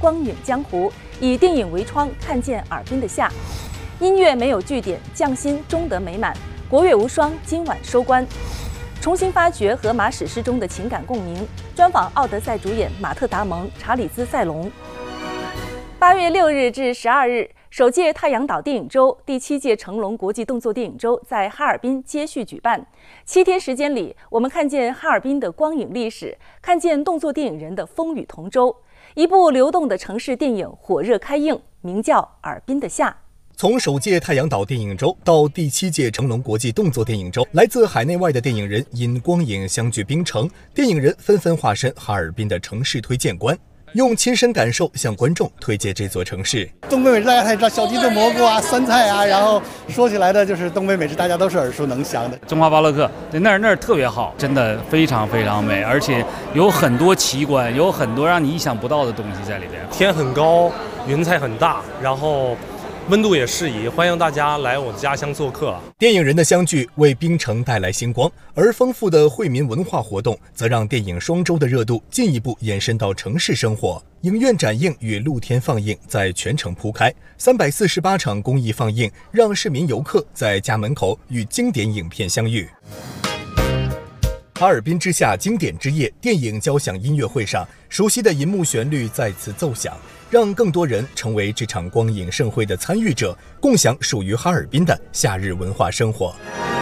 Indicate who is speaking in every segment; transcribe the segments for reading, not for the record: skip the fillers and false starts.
Speaker 1: 光影江湖，以电影为窗，看见尔滨的夏。音乐没有句点，匠心终得美满。国乐无双，今晚收官。重新发掘荷马史诗中的情感共鸣。专访奥德赛主演马特·达蒙、查理兹·塞隆。8月6日至12日，首届太阳岛电影周第7届成龙国际动作电影周在哈尔滨接续举办。7天时间里，我们看见哈尔滨的光影历史，看见动作电影人的风雨同舟。一部流动的城市电影火热开映，名叫《尔滨的夏》。
Speaker 2: 从首届太阳岛电影周到第7届成龙国际动作电影周，来自海内外的电影人因光影相聚冰城，电影人纷纷化身哈尔滨的城市推荐官，用亲身感受向观众推荐这座城市。
Speaker 3: 东北美食大家也知道，小鸡炖蘑菇啊，酸菜啊，然后说起来的就是东北美食，大家都是耳熟能详的。
Speaker 4: 中华巴洛克，那儿特别好，真的非常非常美，而且有很多奇观，有很多让你意想不到的东西在里边。
Speaker 5: 天很高，云彩很大，然后温度也适宜，欢迎大家来我的家乡做客。
Speaker 2: 电影人的相聚为冰城带来星光，而丰富的惠民文化活动则让电影双周的热度进一步延伸到城市生活。影院展映与露天放映在全城铺开，348场公益放映让市民游客在家门口与经典影片相遇。哈尔滨之夏经典之夜电影交响音乐会上，熟悉的银幕旋律再次奏响，让更多人成为这场光影盛会的参与者，共享属于哈尔滨的夏日文化生活。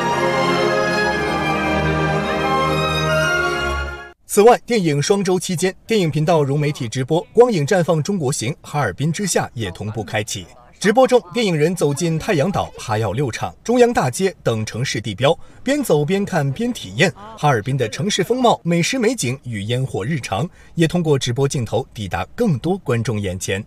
Speaker 2: 此外，电影双周期间，电影频道融媒体直播《光影绽放中国行》哈尔滨之夏也同步开启。直播中，电影人走进太阳岛、哈药6厂、中央大街等城市地标，边走边看边体验哈尔滨的城市风貌、美食美景与烟火日常，也通过直播镜头抵达更多观众眼前。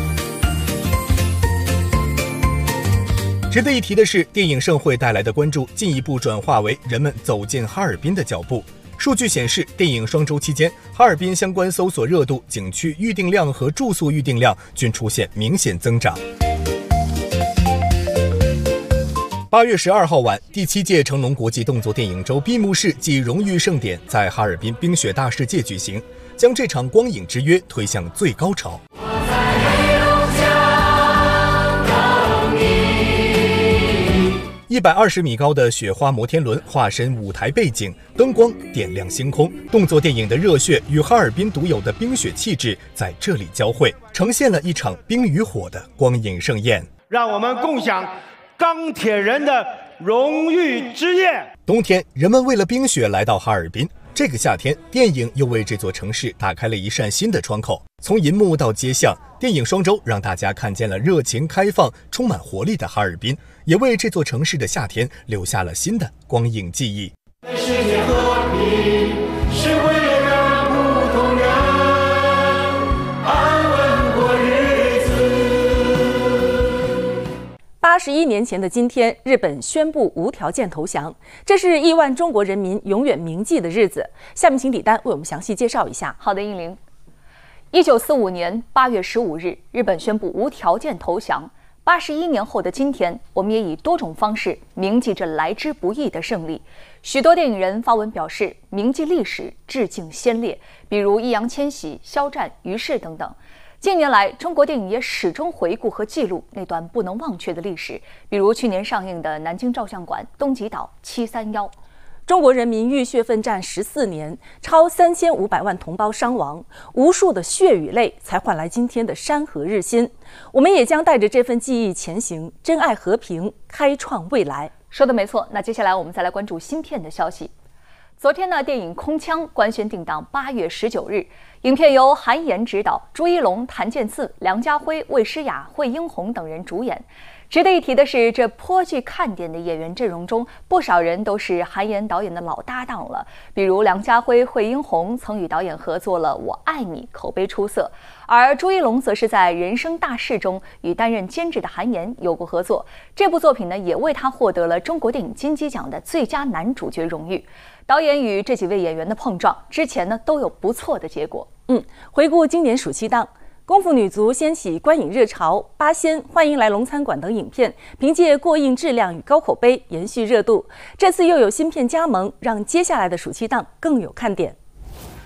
Speaker 2: 值得一提的是，电影盛会带来的关注进一步转化为人们走进哈尔滨的脚步。数据显示，电影双周期间，哈尔滨相关搜索热度、景区预订量和住宿预订量均出现明显增长。8月12号晚，第7届成龙国际动作电影周闭幕式暨荣誉盛典在哈尔滨冰雪大世界举行，将这场光影之约推向最高潮。120米高的雪花摩天轮化身舞台背景，灯光点亮星空，动作电影的热血与哈尔滨独有的冰雪气质在这里交汇，呈现了一场冰与火的光影盛宴。
Speaker 6: 让我们共享钢铁人的荣誉之夜。
Speaker 2: 冬天，人们为了冰雪来到哈尔滨。这个夏天，电影又为这座城市打开了一扇新的窗口。从银幕到街巷，电影双周让大家看见了热情开放、充满活力的哈尔滨，也为这座城市的夏天留下了新的光影记忆。
Speaker 6: 世界和平是为了让普通人安稳过日子。
Speaker 1: 81年前的今天，日本宣布无条件投降，这是亿万中国人民永远铭记的日子。下面请李丹为我们详细介绍一下。
Speaker 7: 好的，应玲。1945年8月15日，日本宣布无条件投降。81年后的今天，我们也以多种方式铭记这来之不易的胜利。许多电影人发文表示铭记历史，致敬先烈，比如易烊千玺、肖战、于适等等。近年来，中国电影也始终回顾和记录那段不能忘却的历史，比如去年上映的《南京照相馆》、《东极岛》、《731》。
Speaker 1: 中国人民浴血奋战14年，超3500万同胞伤亡，无数的血与泪才换来今天的山河日新。我们也将带着这份记忆前行，珍爱和平，开创未来。
Speaker 7: 说的没错，那接下来我们再来关注新片的消息。昨天呢，电影《空腔》官宣定档8月19日，影片由韩延执导，朱一龙、谭健次、梁家辉、魏诗雅、惠英红等人主演。值得一提的是，这颇具看点的演员阵容中，不少人都是韩延导演的老搭档了。比如梁家辉、惠英红曾与导演合作了《我爱你》，口碑出色；而朱一龙则是在《人生大事》中与担任监制的韩延有过合作。这部作品呢，也为他获得了中国电影金鸡奖的最佳男主角荣誉。导演与这几位演员的碰撞，之前呢都有不错的结果。
Speaker 1: 回顾今年暑期档。功夫女足掀起观影热潮，八仙、欢迎来龙餐馆等影片凭借过硬质量与高口碑延续热度。这次又有新片加盟，让接下来的暑期档更有看点。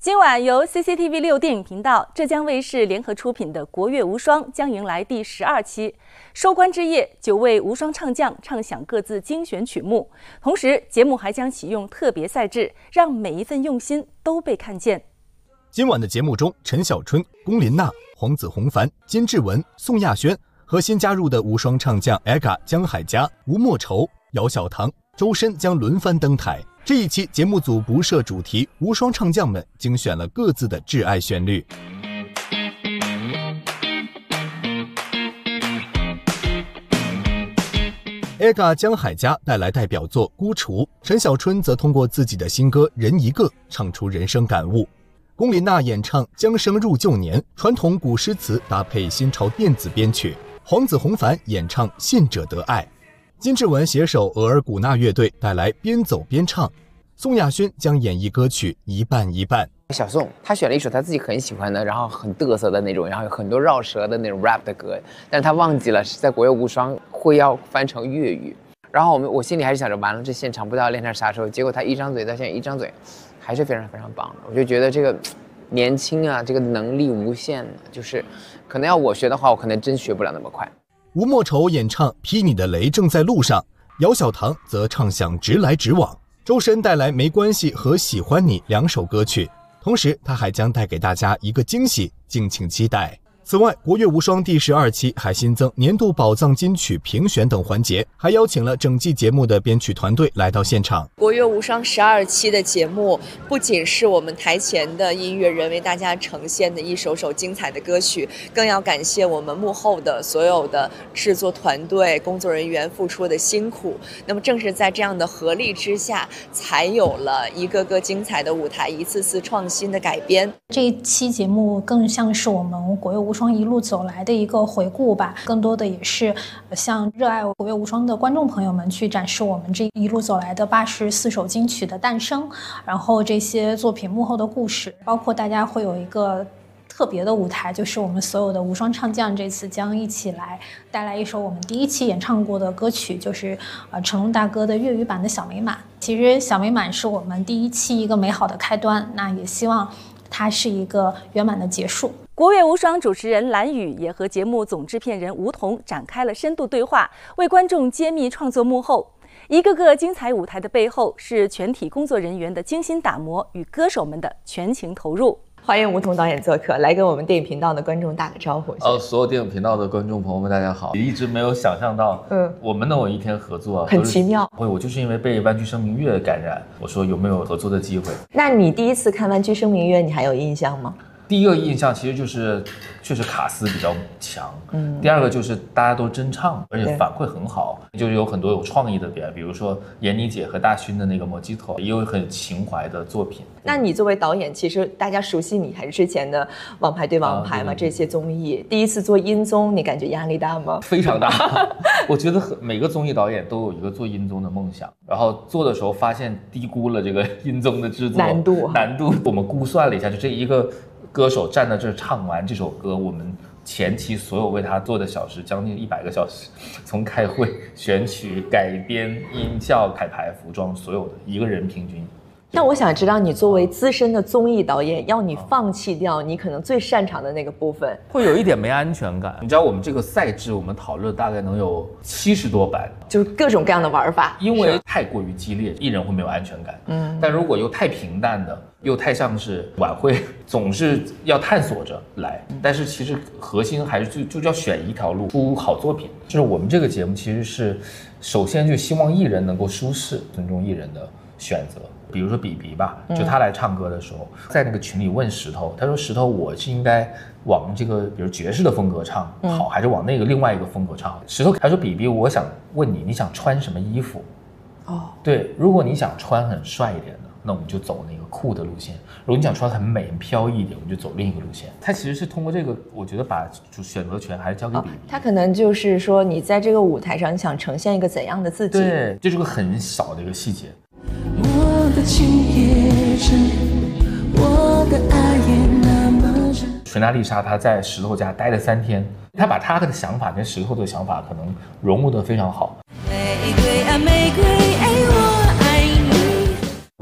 Speaker 1: 今晚由 CCTV6 电影频道、浙江卫视联合出品的《国乐无双》将迎来第12期。收官之夜，9位无双唱将唱响各自精选曲目，同时节目还将启用特别赛制，让每一份用心都被看见。
Speaker 2: 今晚的节目中，陈小春、龚琳娜、黄子弘凡、金志文、宋亚轩和新加入的无双唱将 AGA 江海佳、吴莫愁、姚小棠、周深将轮番登台。这一期节目组不设主题，无双唱将们精选了各自的挚爱旋律。AGA 江海佳带来代表作《孤雏》，陈小春则通过自己的新歌《人一个》唱出人生感悟。龚琳娜演唱《将生入旧年》，传统古诗词搭配新潮电子编曲。黄子弘凡演唱《信者得爱》。金志文携手额尔古纳乐队带来边走边唱，宋亚轩将演绎歌曲一半一半。
Speaker 8: 小宋他选了一首他自己很喜欢的，然后很嘚瑟的那种，然后有很多绕舌的那种 rap 的歌，但他忘记了是在国乐无双会要翻成粤语。然后我心里还是想着，完了这现场不知道练成啥时候，结果他一张嘴到现在一张嘴，还是非常非常棒的。我就觉得这个年轻啊，这个能力无限，就是可能要我学的话，我可能真学不了那么快。
Speaker 2: 吴莫愁演唱《劈你的雷正在路上》，姚小棠则唱响《直来直往》。周深带来《没关系》和《喜欢你》2首歌曲，同时他还将带给大家一个惊喜，敬请期待。此外，国乐无双第12期还新增年度宝藏金曲评选等环节，还邀请了整季节目的编曲团队来到现场。
Speaker 9: 国乐无双12期的节目，不仅是我们台前的音乐人为大家呈现的一首首精彩的歌曲，更要感谢我们幕后的所有的制作团队、工作人员付出的辛苦。那么正是在这样的合力之下，才有了一个个精彩的舞台，一次次创新的改编。
Speaker 10: 这一期节目更像是我们国乐无双一路走来的一个回顾吧，更多的也是向热爱国乐无双的观众朋友们去展示我们这一路走来的84首金曲的诞生，然后这些作品幕后的故事，包括大家会有一个特别的舞台，就是我们所有的无双唱将这次将一起来带来一首我们第1期演唱过的歌曲，就是成龙大哥的粤语版的小美满。其实小美满是我们第1期一个美好的开端，那也希望它是一个圆满的结束。
Speaker 1: 国乐无双主持人蓝宇也和节目总制片人吴彤展开了深度对话，为观众揭秘创作幕后。一个个精彩舞台的背后，是全体工作人员的精心打磨与歌手们的全情投入。
Speaker 9: 欢迎吴彤导演做客，来跟我们电影频道的观众打个招呼。
Speaker 11: 所有电影频道的观众朋友们，大家好！一直没有想象到，我们能有一天合作，
Speaker 9: 很奇妙。
Speaker 11: 我就是因为被《湾区声明月》感染，我说有没有合作的机会？
Speaker 9: 那你第一次看《湾区声明月》，你还有印象吗？
Speaker 11: 第一个印象其实就是确实卡斯比较强，第二个就是大家都真唱，而且反馈很好，就是有很多有创意的表演，比如说闫妮姐和大勋的那个《莫吉托》，也有很情怀的作品。
Speaker 9: 那你作为导演，其实大家熟悉你还是之前的《王牌对王牌》嘛，这些综艺。第一次做音综，你感觉压力大吗？
Speaker 11: 非常大。我觉得每个综艺导演都有一个做音综的梦想，然后做的时候发现低估了这个音综的制作难度。我们估算了一下，就这一个歌手站在这儿唱完这首歌，我们前期所有为他做的小时将近100个小时，从开会、选曲、改编、音效、彩排、服装，所有的一个人平均。
Speaker 9: 那我想知道，你作为资深的综艺导演，要你放弃掉你可能最擅长的那个部分，
Speaker 11: 会有一点没安全感。你知道我们这个赛制，我们讨论大概能有70多版，
Speaker 9: 就是各种各样的玩法。
Speaker 11: 因为太过于激烈，艺人会没有安全感。但如果又太平淡的，又太像是晚会，总是要探索着来。但是其实核心还是就要选一条路，出好作品。就是我们这个节目其实是，首先就希望艺人能够舒适，尊重艺人的选择。比如说比比吧，就他来唱歌的时候，在那个群里问石头，他说石头，我是应该往这个比如爵士的风格唱好，还是往那个另外一个风格唱好？石头他说比比，我想问你，你想穿什么衣服？对，如果你想穿很帅一点的，那我们就走那个酷的路线；如果你想穿很美、很飘逸一点，我们就走另一个路线。他其实是通过这个，我觉得把选择权还是交给比比。
Speaker 9: 他可能就是说，你在这个舞台上，你想呈现一个怎样的自己？
Speaker 11: 对，这是个很小的一个细节。
Speaker 12: 我的情也真，我的爱也那么真。
Speaker 11: 水娜丽莎她在石头家待了3天，她把她的想法跟石头的想法可能融入得非常好。
Speaker 12: 玫瑰啊玫瑰，我爱你。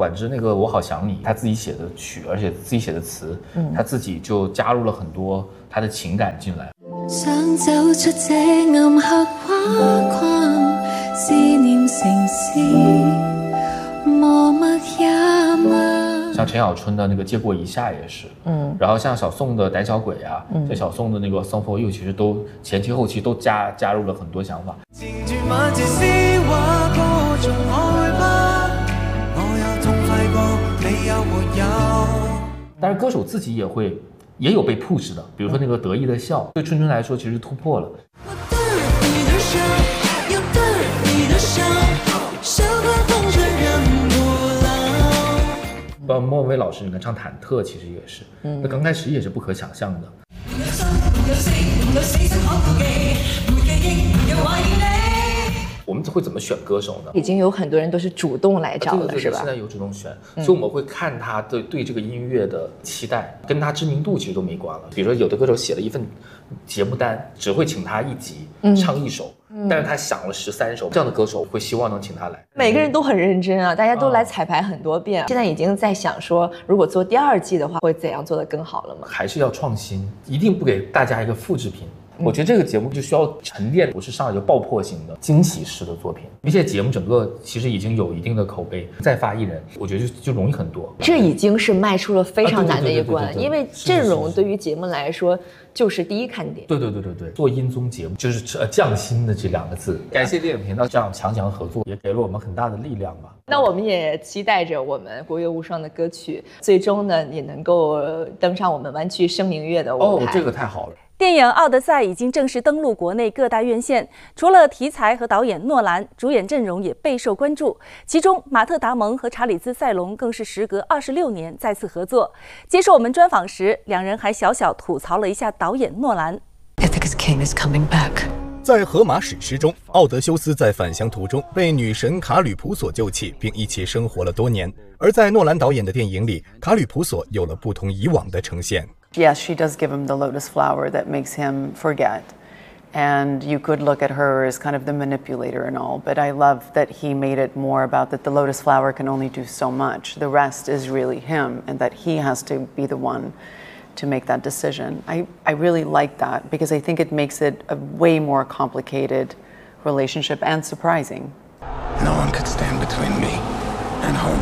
Speaker 11: 管之那个《我好想你》，他自己写的曲，而且自己写的词，他自己就加入了很多他的情感进来。
Speaker 12: 想走出這暗黑畫框，思念城市，默默也默。
Speaker 11: 像陈小春的那个《借过一夏》也是，然后像小宋的《胆小鬼》啊，像小宋的那个《Song for You》，其实都前期后期都加入了很多想法。但是歌手自己也有被 push 的，比如说那个得意的笑，对春春来说其实突破了。包括莫文蔚老师，你看唱《忐忑》，其实也是，那刚开始也是不可想象的。我们会怎么选歌手呢？
Speaker 9: 已经有很多人都是主动来找了，是吧？
Speaker 11: 现在有主动选，所以我们会看他对这个音乐的期待，跟他知名度其实都没关了。比如说，有的歌手写了一份节目单，只会请他一集唱一首，但是他想了13首，这样的歌手会希望能请他来。
Speaker 9: 每个人都很认真啊，大家都来彩排很多遍。现在已经在想说，如果做第2季的话，会怎样做得更好了吗？
Speaker 11: 还是要创新，一定不给大家一个复制品。我觉得这个节目就需要沉淀，不是上来就爆破型的惊喜式的作品。因为这节目整个其实已经有一定的口碑，再发艺人，我觉得就容易很多。
Speaker 9: 这已经是迈出了非常难的一关，因为阵容对于节目来说就是第一看点。
Speaker 11: 对，做音综节目就是匠心的这2个字。感谢电影频道这样强合作，也给了我们很大的力量吧。
Speaker 9: 那我们也期待着我们国乐无双的歌曲，最终呢也能够登上我们湾区声明月的舞台。
Speaker 11: 这个太好了。
Speaker 1: 电影《奥德赛》已经正式登陆国内各大院线，除了题材和导演诺兰，主演阵容也备受关注。其中，马特·达蒙和查理兹·塞隆更是时隔26年再次合作。接受我们专访时，两人还小小吐槽了一下导演诺兰。
Speaker 2: 在荷马史诗中，奥德修斯在返乡途中被女神卡吕普索救起，并一起生活了多年。而在诺兰导演的电影里，卡吕普索有了不同以往的呈现。
Speaker 13: Yes, she does give him the lotus flower that makes him forget. And you could look at her as kind of the manipulator and all, but I love that he made it more about that the lotus flower can only do so much. The rest is really him, and that he has to be the one to make that decision. I really like that because I think it makes it a way more complicated relationship and surprising.
Speaker 14: No one could stand between me and home.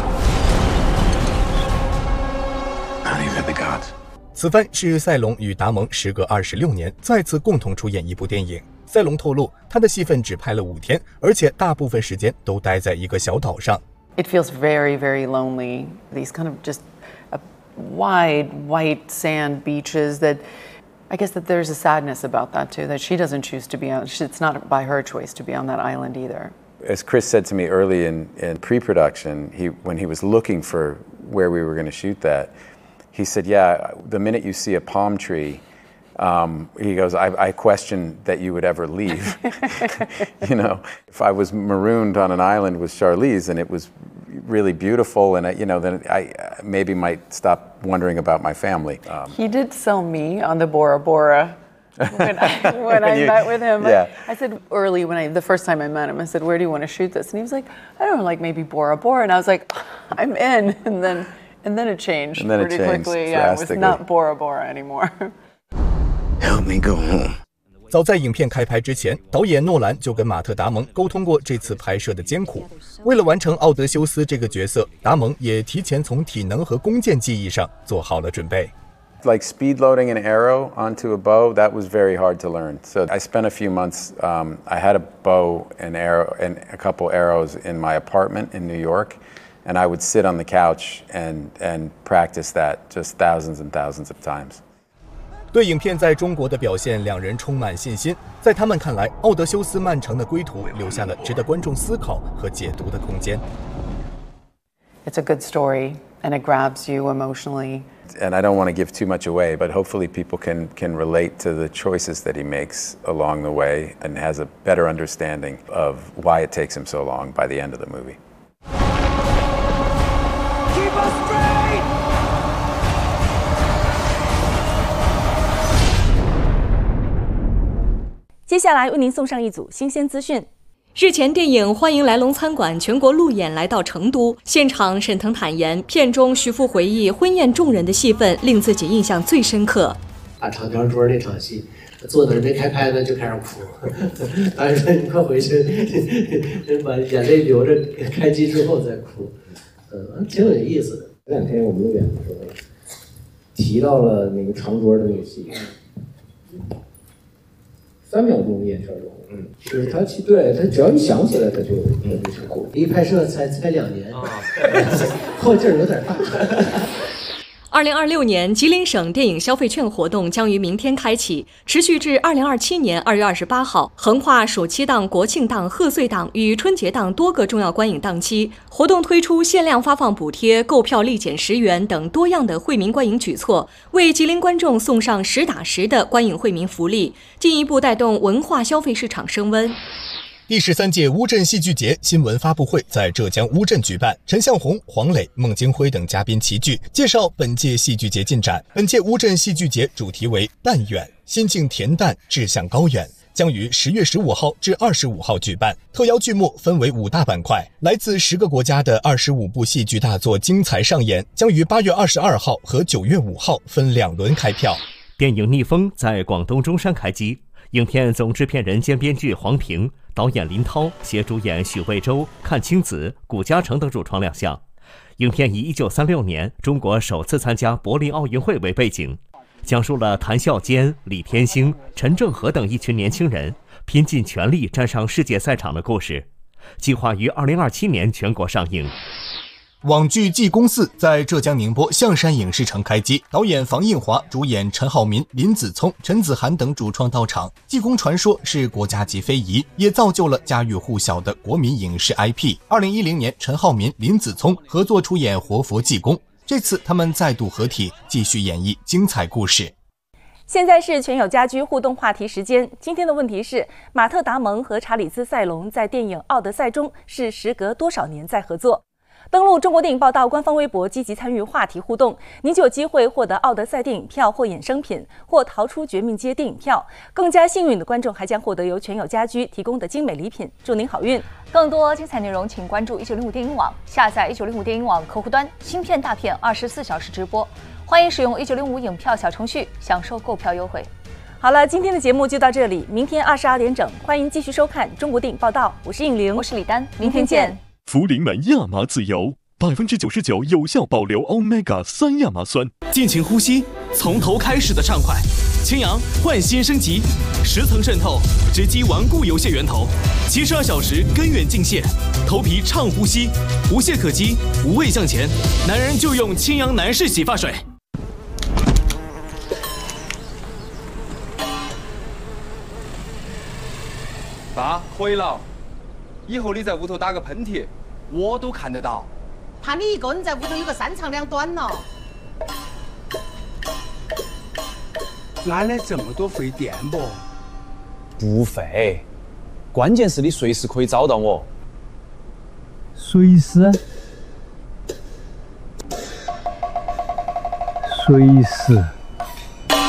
Speaker 14: Not even the gods.
Speaker 2: 此番是塞隆与达蒙时隔26年再次共同出演一部电影。塞隆透露，他的戏份只拍了5天，而且大部分时间都待在一个小岛上。
Speaker 13: It feels very, very lonely. These kind of just wide white sand beaches that I guess that there's a sadness about that too, that she doesn't choose to be on. It's not by her choice to be on that island either.
Speaker 14: As Chris said to me early in pre-production, when he was looking for where we were going to shoot that.He said, yeah, the minute you see a palm tree, he goes, I question that you would ever leave. You know, if I was marooned on an island with Charlize and it was really beautiful, and then I maybe might stop wondering about my family.
Speaker 13: He did sell me on the Bora Bora when I met with him. Yeah. I said early the first time I met him, I said, where do you want to shoot this? And he was like, I don't know, like maybe Bora Bora. And I was like, I'm in. And then it changed pretty quickly. Yeah, it was not Bora Bora anymore.
Speaker 14: Help me go home.
Speaker 2: 早在影片开拍之前，导演诺兰就跟马特·达蒙沟通过这次拍摄的艰苦。为了完成奥德修斯这个角色，达蒙也提前从体能和弓箭技艺上做好了准备。
Speaker 14: Like speed loading an arrow onto a bow, that was very hard to learn. So I spent a few months. I had a bow and arrow and a couple arrows in my apartment in New York.And I would sit on the couch and practice that just thousands and thousands of times.
Speaker 2: 对影片在中国的表现，两人充满信心。在他们看来，奥德修斯漫长的归途留下了值得观众思考和解读的空间。
Speaker 13: It's a good story, and it grabs you emotionally.
Speaker 14: And I don't want to give too much away, but hopefully people can relate to the choices that he makes along the way and has a better understanding of why it takes him so long by the end of the movie.Keep us straight!
Speaker 1: 接下来为您送上一组新鲜资讯。
Speaker 15: 日前，电影《欢迎来龙餐馆》全国路演来到成都，现场沈腾坦言，片中徐福回忆婚宴众人的戏份令自己印象最深刻。
Speaker 16: 长条桌那场戏，坐那儿没开拍呢就开始哭，导演说你快回去，把眼泪流着，开机之后再哭，挺有意思的。这2天我们路演的时候提到了那个长桌的那个戏。3秒钟的眼圈就红，就是他对他只要一想起来他就哭。离拍摄才2年，后劲儿有点大。
Speaker 15: 2026年吉林省电影消费券活动将于明天开启，持续至2027年2月28号，横跨暑期档、国庆档、贺岁档与春节档多个重要观影档期。活动推出限量发放补贴、购票立减10元等多样的惠民观影举措，为吉林观众送上实打实的观影惠民福利，进一步带动文化消费市场升温。
Speaker 2: 第13届乌镇戏剧节新闻发布会在浙江乌镇举办，陈向红、黄磊、孟京辉等嘉宾齐聚，介绍本届戏剧节进展。本届乌镇戏剧节主题为“淡远”，心境恬淡，志向高远，将于10月15号至25号举办。特邀剧目分为5大板块，来自10个国家的25部戏剧大作精彩上演，将于8月22号和9月5号分2轮开票。
Speaker 17: 电影《逆风》在广东中山开机，影片总制片人兼编剧黄平，导演林涛，携主演许魏洲、阚清子、古嘉诚等主创亮相。影片以1936年中国首次参加柏林奥运会为背景，讲述了谭笑坚、李天星、陈正和等一群年轻人拼尽全力站上世界赛场的故事。计划于2027年全国上映。
Speaker 2: 网剧《济公4》在浙江宁波象山影视城开机，导演房映华，主演陈浩民、林子聪、陈子涵等主创到场。济公传说是国家级非遗，也造就了家喻户晓的国民影视 IP。2010年，陈浩民、林子聪合作出演《活佛济公》，这次他们再度合体，继续演绎精彩故事。
Speaker 1: 现在是全友家居互动话题时间。今天的问题是：马特·达蒙和查理兹·塞隆在电影《奥德赛》中是时隔多少年再合作？登录中国电影报道官方微博，积极参与话题互动，您就有机会获得奥德赛电影票或衍生品，或逃出绝命街电影票。更加幸运的观众还将获得由全友家居提供的精美礼品。祝您好运！
Speaker 7: 更多精彩内容，请关注1905电影网，下载1905电影网客户端，芯片大片24小时直播。欢迎使用1905影票小程序，享受购票优惠。
Speaker 1: 好了，今天的节目就到这里，明天22点整，欢迎继续收看中国电影报道。我是应玲，
Speaker 7: 我是李丹，明天见。
Speaker 18: 福临门亚麻籽油，99%有效保留 Omega 3亚麻酸。
Speaker 19: 尽情呼吸，从头开始的畅快。清扬焕新升级，10层渗透，直击顽固油屑源头，72小时根源净卸，头皮畅呼吸，无懈可击，无畏向前。男人就用清扬男士洗发水。
Speaker 20: 爸，回了。以后你在屋头打个喷嚏，我都看得到。
Speaker 21: 怕你一个人在屋头有个3长2短了。
Speaker 22: 哪来这么多费电不？
Speaker 20: 不费，关键是你随时可以找到我。
Speaker 22: 随时。随时。